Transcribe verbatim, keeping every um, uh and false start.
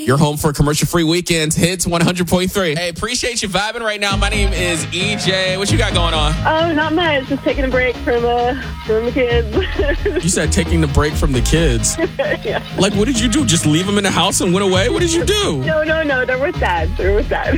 You're home for commercial-free weekends. Hits one hundred point three. Hey, appreciate you vibing right now. My name is E J. What you got going on? Oh, not much. Just taking a break from, uh, from the kids. You said taking the break from the kids. Yeah. Like, what did you do? Just leave them in the house and went away? What did you do? No, no, no. They're with dad. They're with dad.